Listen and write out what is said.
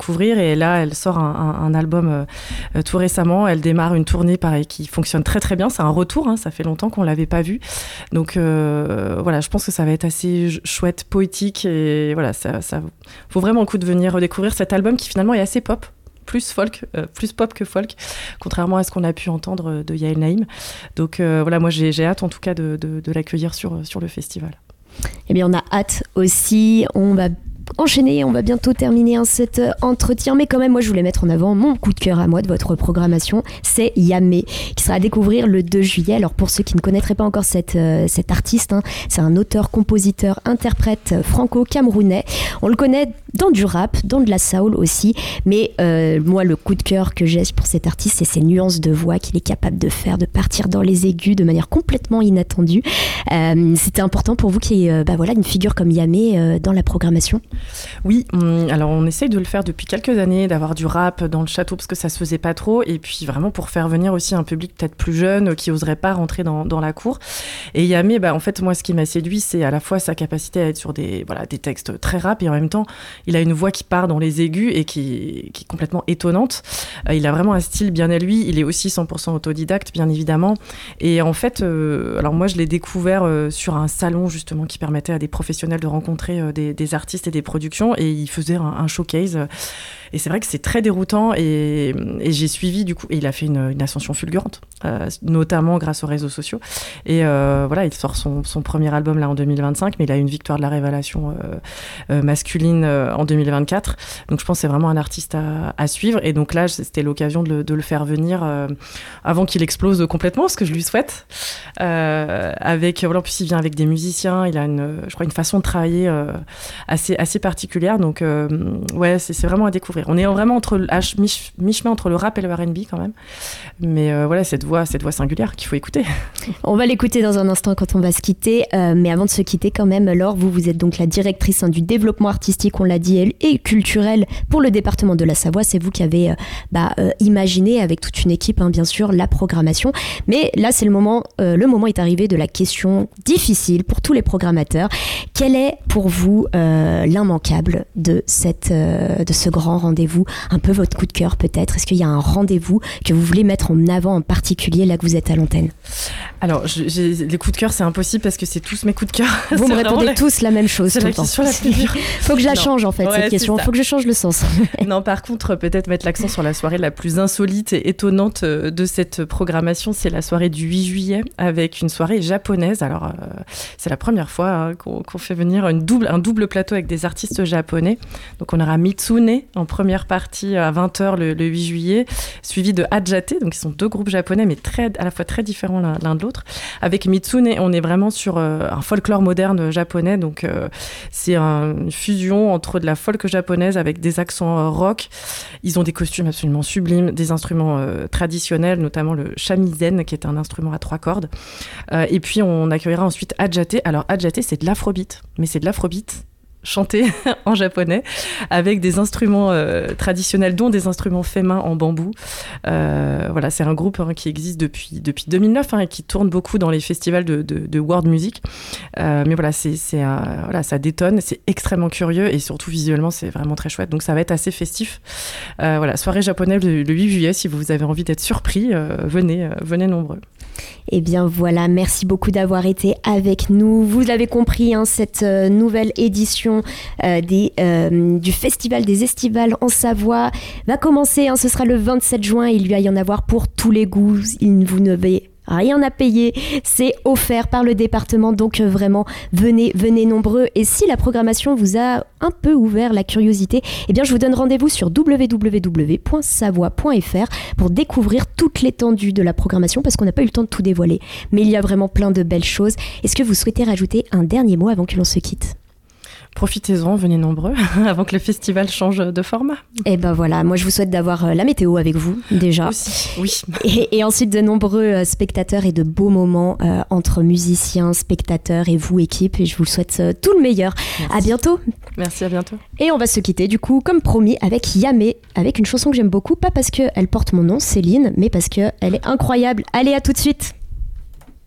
découvrir. Et là, elle sort un album tout récemment. Elle démarre une tournée, pareil, qui fonctionne très très bien. C'est un retour, ça fait longtemps qu'on l'avait pas vue. Donc voilà, je pense que ça va être assez chouette, poétique. Et voilà, ça vaut vraiment le coup de venir redécouvrir cet album qui finalement est assez pop. Plus pop que folk, contrairement à ce qu'on a pu entendre de Yael Naïm. Donc voilà, moi j'ai hâte en tout cas de l'accueillir sur le festival. Eh bien on a hâte aussi, on va enchaîner, on va bientôt terminer cet entretien, mais quand même moi je voulais mettre en avant mon coup de cœur à moi de votre programmation, c'est Yamé, qui sera à découvrir le 2 juillet. Alors pour ceux qui ne connaîtraient pas encore cet artiste, c'est un auteur, compositeur, interprète franco-camerounais. On le connaît dans du rap, dans de la soul aussi, mais moi le coup de cœur que j'ai pour cet artiste, c'est ses nuances de voix qu'il est capable de faire, de partir dans les aigus de manière complètement inattendue. C'était important pour vous qu'il y ait une figure comme Yamé dans la programmation? Oui, alors on essaye de le faire depuis quelques années, d'avoir du rap dans le château parce que ça se faisait pas trop, et puis vraiment pour faire venir aussi un public peut-être plus jeune qui oserait pas rentrer dans la cour. Et Yamé, en fait moi ce qui m'a séduit, c'est à la fois sa capacité à être sur des textes très rap, et en même temps il a une voix qui part dans les aigus et qui est complètement étonnante. Il a vraiment un style bien à lui, il est aussi 100% autodidacte bien évidemment, et en fait alors moi je l'ai découvert sur un salon justement qui permettait à des professionnels de rencontrer des artistes et des productions, et il faisait un showcase, et c'est vrai que c'est très déroutant, et j'ai suivi du coup, et il a fait une ascension fulgurante, notamment grâce aux réseaux sociaux, et voilà, il sort son premier album là en 2025, mais il a une victoire de la révélation masculine en 2024, donc je pense que c'est vraiment un artiste à suivre, et donc là c'était l'occasion de le faire venir avant qu'il explose complètement, ce que je lui souhaite, avec voilà, en plus il vient avec des musiciens, il a je crois une façon de travailler assez particulière, donc ouais, c'est vraiment à découvrir. On est vraiment mi-chemin entre le rap et le R&B quand même, mais voilà, cette voix singulière qu'il faut écouter. On va l'écouter dans un instant quand on va se quitter, mais avant de se quitter quand même, Laure, vous êtes donc la directrice du développement artistique, on l'a dit, et culturel pour le département de la Savoie. C'est vous qui avez imaginé avec toute une équipe, bien sûr, la programmation, mais là c'est le moment est arrivé de la question difficile pour tous les programmateurs. Quel est pour vous l'immanquable de ce grand rendez-vous, un peu votre coup de cœur peut-être? Est-ce qu'il y a un rendez-vous que vous voulez mettre en avant en particulier là que vous êtes à l'antenne? Alors les coups de cœur c'est impossible parce que c'est tous mes coups de cœur. Vous me répondez tous la même chose tout le temps. C'est la question la plus dure. Faut que je la change en fait, cette question, faut que je change le sens. Non, par contre peut-être mettre l'accent sur la soirée la plus insolite et étonnante de cette programmation, c'est la soirée du 8 juillet avec une soirée japonaise. Alors c'est la première fois qu'on fait venir un double plateau avec des artistes japonais. Donc on aura Mitsune en première partie à 20h le 8 juillet, suivi de Ajate, donc ils sont deux groupes japonais mais à la fois très différents l'un de l'autre. Avec Mitsune, on est vraiment sur un folklore moderne japonais, donc c'est une fusion entre de la folk japonaise avec des accents rock. Ils ont des costumes absolument sublimes, des instruments traditionnels, notamment le shamisen qui est un instrument à 3 cordes. Et puis on accueillera ensuite Ajate. Alors Ajate, c'est de l'afrobeat, mais c'est de l'afrobeat chanté en japonais avec des instruments traditionnels, dont des instruments faits main en bambou. Voilà, c'est un groupe qui existe depuis 2009 et qui tourne beaucoup dans les festivals de world music. Mais voilà, ça détonne, c'est extrêmement curieux et surtout visuellement c'est vraiment très chouette. Donc ça va être assez festif. Voilà, soirée japonaise le 8 juillet. Si vous avez envie d'être surpris, venez nombreux. Eh bien voilà, merci beaucoup d'avoir été avec nous. Vous l'avez compris, cette nouvelle édition du Festival des Estivales en Savoie va commencer. Ce sera le 27 juin. Il va y en avoir pour tous les goûts. Vous n'avez rien à payer, c'est offert par le département, donc vraiment venez nombreux. Et si la programmation vous a un peu ouvert la curiosité, eh bien je vous donne rendez-vous sur www.savoie.fr pour découvrir toute l'étendue de la programmation, parce qu'on n'a pas eu le temps de tout dévoiler, mais il y a vraiment plein de belles choses. Est-ce que vous souhaitez rajouter un dernier mot avant que l'on se quitte ? Profitez-en, venez nombreux avant que le festival change de format. Et ben voilà, moi je vous souhaite d'avoir la météo avec vous déjà. Aussi, oui. Et ensuite de nombreux spectateurs et de beaux moments entre musiciens, spectateurs et vous équipe. Et je vous souhaite tout le meilleur. Merci. À bientôt. Merci, à bientôt. Et on va se quitter du coup, comme promis, avec Yamé, avec une chanson que j'aime beaucoup, pas parce qu'elle porte mon nom, Céline, mais parce qu'elle est incroyable. Allez, à tout de suite.